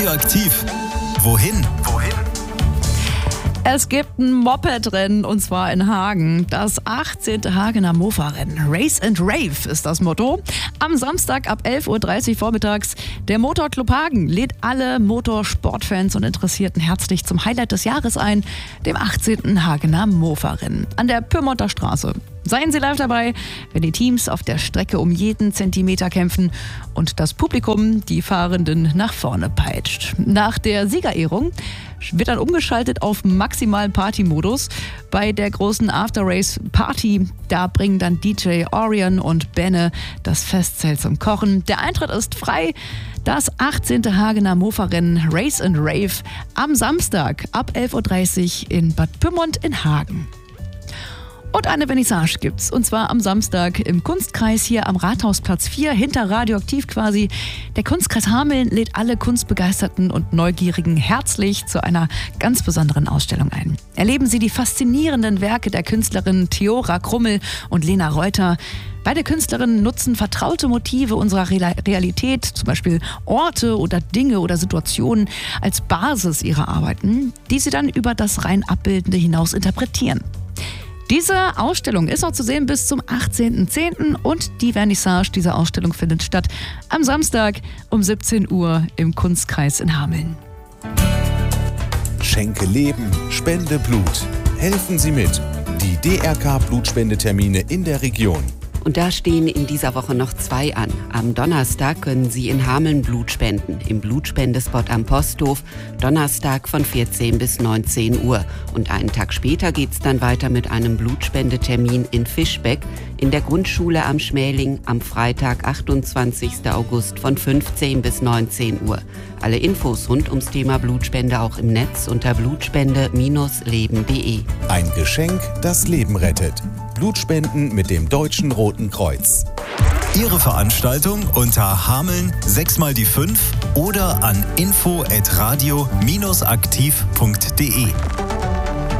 Aktiv. Wohin? Es gibt ein Moped-Rennen und zwar in Hagen. Das 18. Hagener Mofa-Rennen. Race and Rave ist das Motto. Am Samstag ab 11.30 Uhr vormittags. Der Motorclub Hagen lädt alle Motorsportfans und Interessierten herzlich zum Highlight des Jahres ein, dem 18. Hagener Mofa-Rennen an der Pyrmonter Straße. Seien Sie live dabei, wenn die Teams auf der Strecke um jeden Zentimeter kämpfen und das Publikum die Fahrenden nach vorne peitscht. Nach der Siegerehrung wird dann umgeschaltet auf maximalen Partymodus. Bei der großen After-Race-Party, da bringen dann DJ Orion und Benne das Festzelt zum Kochen. Der Eintritt ist frei. Das 18. Hagener Mofa-Rennen Race and Rave am Samstag ab 11.30 Uhr in Bad Pyrmont in Hagen. Und eine Vernissage gibt's, und zwar am Samstag im Kunstkreis hier am Rathausplatz 4, hinter Radioaktiv quasi. Der Kunstkreis Hameln lädt alle Kunstbegeisterten und Neugierigen herzlich zu einer ganz besonderen Ausstellung ein. Erleben Sie die faszinierenden Werke der Künstlerinnen Theora Krummel und Lena Reuter. Beide Künstlerinnen nutzen vertraute Motive unserer Realität, zum Beispiel Orte oder Dinge oder Situationen, als Basis ihrer Arbeiten, die sie dann über das rein Abbildende hinaus interpretieren. Diese Ausstellung ist noch zu sehen bis zum 18.10. und die Vernissage dieser Ausstellung findet statt am Samstag um 17 Uhr im Kunstkreis in Hameln. Schenke Leben, spende Blut. Helfen Sie mit. Die DRK-Blutspendetermine in der Region. Und da stehen in dieser Woche noch 2 an. Am Donnerstag können Sie in Hameln Blut spenden, im Blutspendespot am Posthof, Donnerstag von 14 bis 19 Uhr. Und einen Tag später geht's dann weiter mit einem Blutspendetermin in Fischbeck in der Grundschule am Schmäling am Freitag, 28. August von 15 bis 19 Uhr. Alle Infos rund ums Thema Blutspende auch im Netz unter blutspende-leben.de. Ein Geschenk, das Leben rettet. Blutspenden mit dem Deutschen Roten Kreuz. Ihre Veranstaltung unter Hameln 6x5 oder an info@radio-aktiv.de.